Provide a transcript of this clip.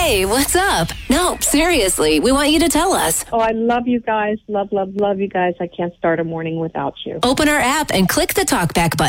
Hey, what's up? No, seriously, we want you to tell us. Oh, I love you guys. Love, love, love you guys. I can't start a morning without you. Open our app and click the talkback button.